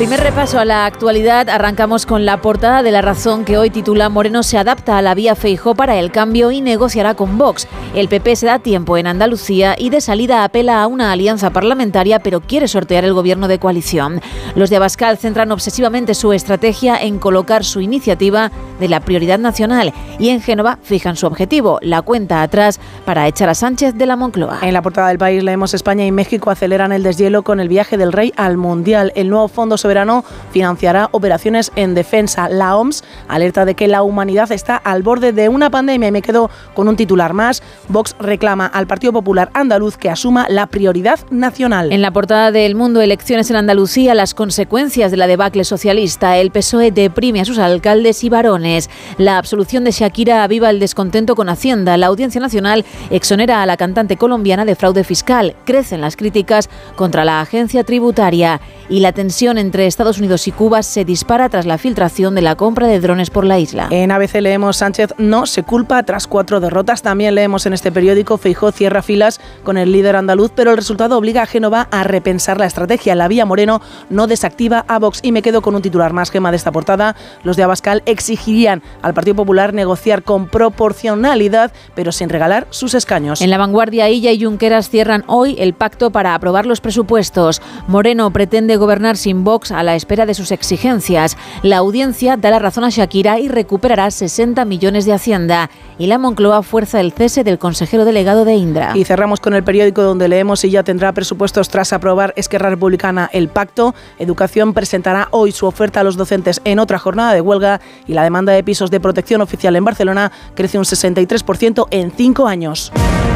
Primer repaso a la actualidad, arrancamos con la portada de La Razón, que hoy titula: Moreno se adapta a la vía Feijóo para el cambio y negociará con Vox. El PP se da tiempo en Andalucía y de salida apela a una alianza parlamentaria, pero quiere sortear el gobierno de coalición. Los de Abascal centran obsesivamente su estrategia en colocar su iniciativa de la prioridad nacional y en Génova fijan su objetivo, la cuenta atrás para echar a Sánchez de la Moncloa. En la portada del País leemos: España y México aceleran el deshielo con el viaje del rey al Mundial. El nuevo fondo soberano financiará operaciones en defensa. La OMS alerta de que la humanidad está al borde de una pandemia. Y me quedo con un titular más: Vox reclama al Partido Popular andaluz que asuma la prioridad nacional. En la portada del Mundo, elecciones en Andalucía, las consecuencias de la debacle socialista. El PSOE deprime a sus alcaldes y varones. La absolución de Shakira aviva el descontento con Hacienda. La Audiencia Nacional exonera a la cantante colombiana de fraude fiscal. Crecen las críticas contra la agencia tributaria. Y la tensión entre Estados Unidos y Cuba se dispara tras la filtración de la compra de drones por la isla. En ABC leemos: Sánchez no se culpa tras 4 derrotas. También leemos en este periódico: Feijóo cierra filas con el líder andaluz, pero el resultado obliga a Génova a repensar la estrategia. La vía Moreno no desactiva a Vox. Y me quedo con un titular más, Gema, de esta portada: los de Abascal exigirían al Partido Popular negociar con proporcionalidad, pero sin regalar sus escaños. En La Vanguardia, Illa y Junqueras cierran hoy el pacto para aprobar los presupuestos. Moreno pretende gobernar sin Vox a la espera de sus exigencias. La Audiencia da la razón a Shakira y recuperará 60 millones de Hacienda. Y la Moncloa fuerza el cese del consejero delegado de Indra. Y cerramos con el periódico, donde leemos: Illa tendrá presupuestos tras aprobar Esquerra Republicana el pacto. Educación presentará hoy su oferta a los docentes en otra jornada de huelga. Y la demanda de pisos de protección oficial en Barcelona crece un 63% en 5 años.